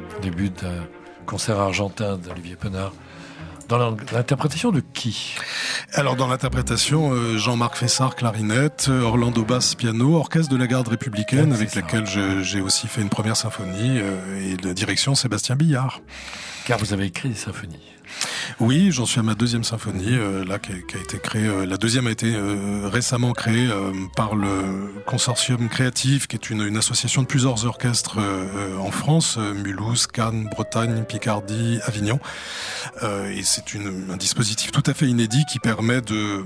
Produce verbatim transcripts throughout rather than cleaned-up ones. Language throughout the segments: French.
début d'un concert argentin d'Olivier Penard. Dans l'interprétation de qui ? Alors dans l'interprétation, euh, Jean-Marc Fessard, clarinette, Orlando Bass, piano, orchestre de la garde républicaine, ouais, avec ça. Laquelle je, j'ai aussi fait une première symphonie, euh, et de direction Sébastien Billard. Car vous avez écrit des symphonies. Oui, j'en suis à ma deuxième symphonie, euh, là, qui a, qui a été créée. Euh, la deuxième a été euh, récemment créée euh, par le Consortium Créatif, qui est une, une association de plusieurs orchestres euh, en France, euh, Mulhouse, Cannes, Bretagne, Picardie, Avignon. Euh, et c'est une, un dispositif tout à fait inédit qui permet de...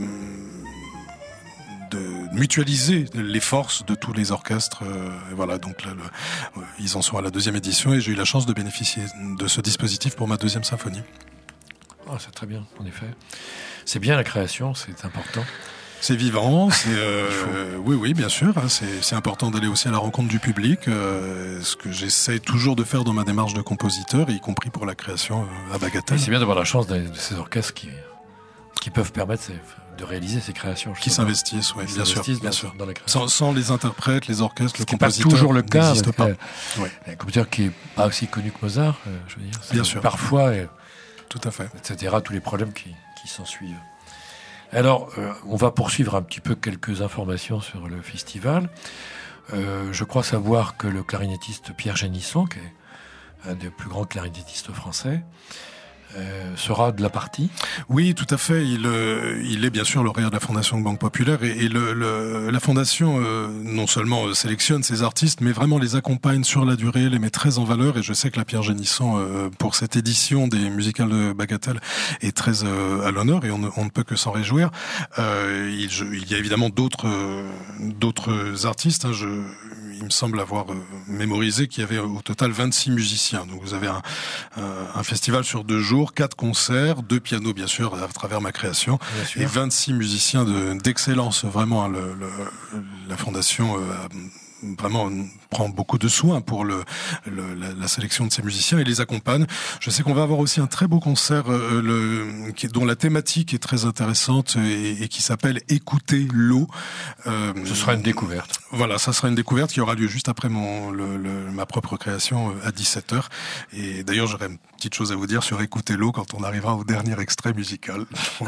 de mutualiser les forces de tous les orchestres. Euh, voilà, donc là, le, euh, ils en sont à la deuxième édition et j'ai eu la chance de bénéficier de ce dispositif pour ma deuxième symphonie. Oh, c'est très bien, en effet. C'est bien la création, c'est important. C'est vivant, c'est euh, oui, oui, bien sûr. Hein, c'est, c'est important d'aller aussi à la rencontre du public, euh, ce que j'essaie toujours de faire dans ma démarche de compositeur, y compris pour la création euh, à Bagatelle. Et c'est bien d'avoir la chance de, de ces orchestres qui, qui peuvent permettre ces, de réaliser ces créations. Qui s'investissent, oui, bien sûr, bien sûr. Dans la création. Sans, sans les interprètes, les orchestres, le compositeur. C'est pas toujours le cas. Avec pas. Euh, ouais. Un compositeur qui est pas aussi connu que Mozart, euh, je veux dire. Bien sûr. Parfois. Euh, Tout à fait. et cetera. Tous les problèmes qui, qui s'en suivent. Alors, euh, on va poursuivre un petit peu quelques informations sur le festival. Euh, je crois savoir que le clarinettiste Pierre Génisson, qui est un des plus grands clarinettistes français, Euh, sera de la partie. Oui, tout à fait. Il, euh, il est bien sûr lauréat de la Fondation de Banque Populaire et, et le, le, la Fondation euh, non seulement euh, sélectionne ces artistes, mais vraiment les accompagne sur la durée, les met très en valeur. Et je sais que la Pierre Génisson, euh, pour cette édition des musicales de Bagatelle, est très euh, à l'honneur et on ne, on ne peut que s'en réjouir. Euh, il, je, il y a évidemment d'autres euh, d'autres artistes. Hein, je, il me semble avoir euh, mémorisé qu'il y avait au total vingt-six musiciens. Donc vous avez un, un, un festival sur deux jours, quatre concerts, deux pianos bien sûr à travers ma création, et vingt-six musiciens de, d'excellence. Vraiment, hein, le, le, la fondation euh, vraiment prend beaucoup de soin pour le, le la, la sélection de ces musiciens et les accompagne. Je sais qu'on va avoir aussi un très beau concert euh, le, qui, dont la thématique est très intéressante et, et qui s'appelle Écouter l'eau. Euh, Ce sera une découverte. Voilà, ça sera une découverte qui aura lieu juste après mon le, le, ma propre création à dix-sept heures. Et d'ailleurs, j'aurais une petite chose à vous dire sur Écouter l'eau quand on arrivera au dernier extrait musical. Donc,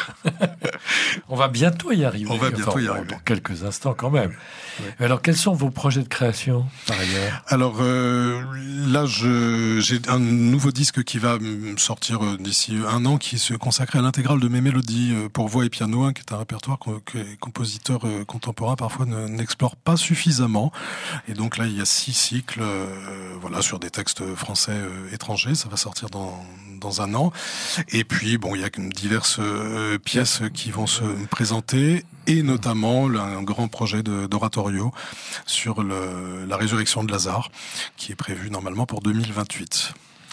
on va bientôt y arriver. On va bientôt enfin, y arriver. Dans quelques instants quand même. Oui. Alors, quels sont vos projets de création, par ailleurs ? Alors, euh, là, je, j'ai un nouveau disque qui va sortir d'ici un an, qui se consacre à l'intégrale de mes mélodies pour voix et piano, hein, qui est un répertoire que, que les compositeurs contemporains parfois ne, n'explorent pas suffisamment. Et donc là, il y a six cycles, euh, voilà, sur des textes français euh, étrangers. Ça va sortir dans dans un an. Et puis, bon, il y a diverses euh, pièces qui vont se présenter, et notamment un grand projet de, d'oratorio sur le, la résurrection de Lazare, qui est prévu normalement pour deux mille vingt-huit.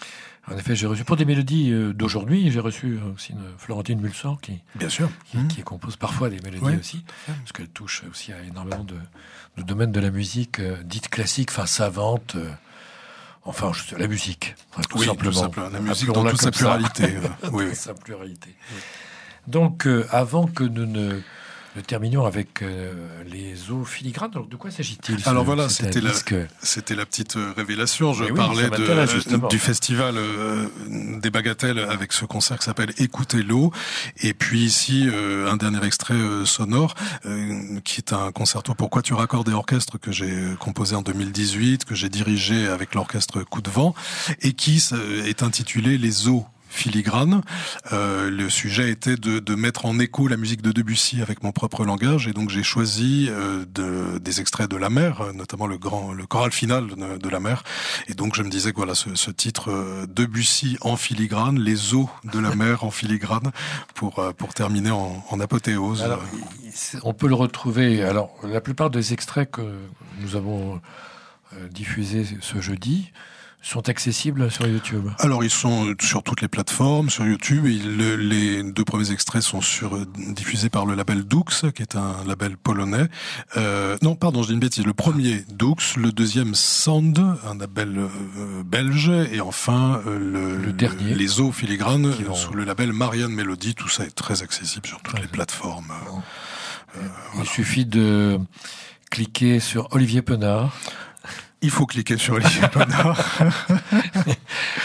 En effet, j'ai reçu pour des mélodies d'aujourd'hui, j'ai reçu aussi une Florentine Mulsan qui, bien sûr, qui, mmh. qui compose parfois des mélodies oui. aussi, parce qu'elle touche aussi à énormément de, de domaines de la musique euh, dite classique, enfin savante. Euh, Enfin, juste la musique, enfin, tout oui, simplement. Tout simplement. La musique dans toute sa pluralité. euh, oui, oui. sa pluralité. Oui. Donc, euh, avant que nous ne, ne terminions avec euh, les eaux filigranes, alors de quoi s'agit-il ? Alors ce, voilà, c'était la, c'était la petite révélation. Je oui, parlais de, du festival euh, des Bagatelles avec ce concert qui s'appelle Écoutez l'eau. Et puis ici, euh, un dernier extrait euh, sonore euh, qui est un concerto pour quatuor à cordes et orchestre que j'ai composé en deux mille dix-huit, que j'ai dirigé avec l'orchestre Coup de Vent et qui euh, est intitulé Les eaux filigrane. Euh, le sujet était de, de mettre en écho la musique de Debussy avec mon propre langage, et donc j'ai choisi euh, de, des extraits de La Mer, notamment le grand, le choral final de, de La Mer. Et donc je me disais que voilà, ce, ce titre euh, Debussy en filigrane, les eaux de la mer en filigrane, pour euh, pour terminer en, en apothéose. Alors, on peut le retrouver. Alors, la plupart des extraits que nous avons euh, diffusés ce jeudi sont accessibles sur YouTube. Alors ils sont sur toutes les plateformes, sur YouTube. Et le, les deux premiers extraits sont sur, euh, diffusés par le label Dux, qui est un label polonais. Euh, non, pardon, je dis une bêtise. Le premier Dux, le deuxième Sand, un label euh, belge, et enfin euh, le, le dernier, le, les eaux filigranes vont... sous le label Marianne Melody. Tout ça est très accessible sur toutes ouais, les plateformes. Bon. Euh, Il voilà. suffit de cliquer sur Olivier Penard. Il faut cliquer sur Olivier Penard.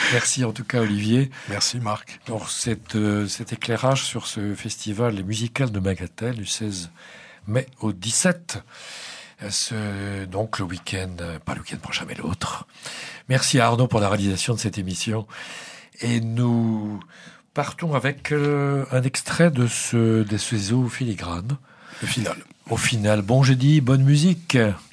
Merci en tout cas Olivier. Merci Marc. Pour cette, euh, cet éclairage sur ce festival musical de Bagatelle du seize mai au dix-sept. Ce, donc le week-end, pas le week-end prochain mais l'autre. Merci à Arnaud pour la réalisation de cette émission. Et nous partons avec euh, un extrait de ce, de ces eaux filigranes. Le final. Au final, bon jeudi, bonne musique.